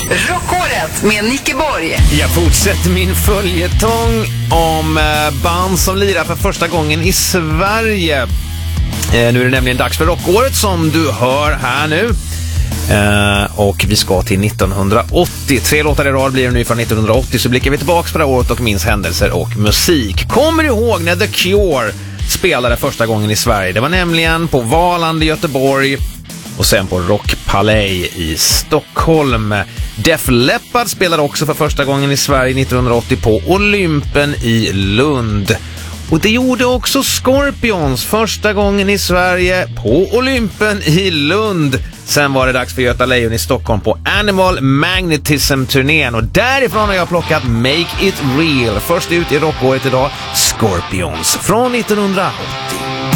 Rockåret med Nicke Borg. Jag fortsätter min följetong om band som lirar för första gången i Sverige. Nu är det nämligen dags för Rockåret som du hör här nu. Och vi ska till 1980. 3 låtar i rad blir det nu från 1980. Så blickar vi tillbaka på det året och minns händelser och musik. Kommer du ihåg när The Cure spelade första gången i Sverige? Det var nämligen på Valand i Göteborg och sen på Rockpalais i Stockholm. Def Leppard spelade också för första gången i Sverige 1980 på Olympen i Lund. Och det gjorde också Scorpions första gången i Sverige på Olympen i Lund. Sen var det dags för Göta Lejon i Stockholm på Animal Magnetism-turnén. Och därifrån har jag plockat Make It Real. Först ut i Rockåret idag, Scorpions från 1980.